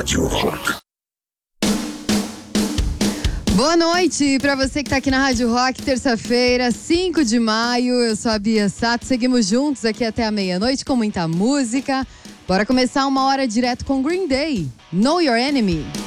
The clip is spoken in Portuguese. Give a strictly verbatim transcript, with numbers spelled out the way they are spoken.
Rádio Rock. Boa noite para você que tá aqui na Rádio Rock, terça-feira, cinco de maio. Eu sou a Bia Sato, seguimos juntos aqui até a meia-noite com muita música. Bora começar uma hora direto com Green Day, Know Your Enemy.